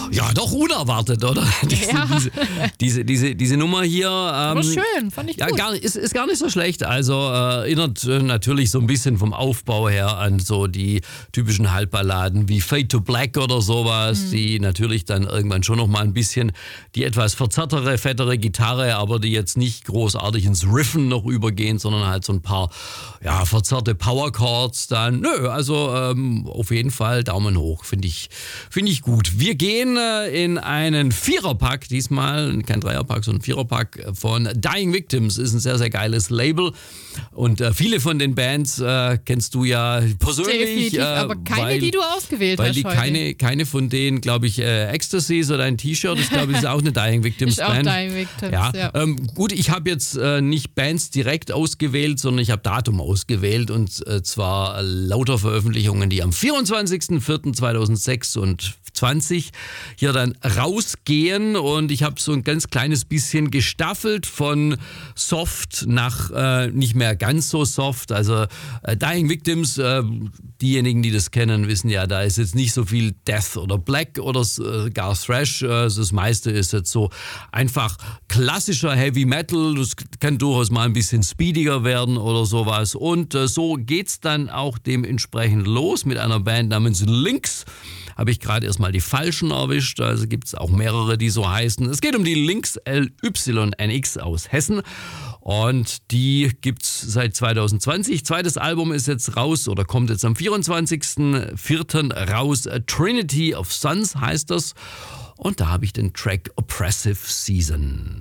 Ja, doch unerwartet, oder? Ja. Diese Nummer hier. Aber schön, fand ich ja, gut. Ist gar nicht so schlecht. Also erinnert natürlich so ein bisschen vom Aufbau her an so die typischen Halbballaden wie Fade to Black oder sowas, die natürlich dann irgendwann schon noch mal ein bisschen die etwas verzerrtere, fettere Gitarre, aber die jetzt nicht großartig ins Riffen noch übergehen, sondern halt so ein paar verzerrte Power-Chords dann. Nö, also auf jeden Fall Daumen hoch, finde ich gut. Wir gehen in einen Viererpack diesmal, kein Dreierpack, sondern ein Viererpack von Dying Victims. Ist ein sehr, sehr geiles Label und viele von den Bands kennst du ja persönlich. Definitiv, aber keine, die du ausgewählt hast Weil heute. keine von denen, glaube ich, Ecstasy oder dein T-Shirt, ich glaube, das ist auch eine Dying Victims Ist auch Band. Dying Victims, ja. Gut, ich habe jetzt nicht Bands direkt ausgewählt, sondern ich habe Datum ausgewählt und zwar lauter Veröffentlichungen, die am 24.04.2026 hier dann rausgehen und ich habe so ein ganz kleines bisschen gestaffelt von soft nach nicht mehr ganz so soft. Also Dying Victims, diejenigen, die das kennen, wissen ja, da ist jetzt nicht so viel Death oder Black oder gar Thrash. Das meiste ist jetzt so einfach klassischer Heavy Metal. Das kann durchaus mal ein bisschen speediger werden oder sowas. Und so geht's dann auch dementsprechend los mit einer Band namens Lynx. Habe ich gerade erstmal die falschen erwischt, also gibt es auch mehrere, die so heißen. Es geht um die Lynx LYNX aus Hessen und die gibt's seit 2020. Zweites Album ist jetzt raus oder kommt jetzt am 24.04. raus. Trinity of Suns heißt das und da habe ich den Track Oppressive Season.